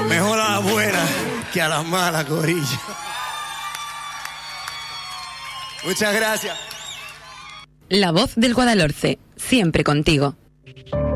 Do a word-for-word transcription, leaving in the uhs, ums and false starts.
Mejor a la buena que a la mala, corillo. Muchas gracias. La voz del Guadalhorce, siempre contigo.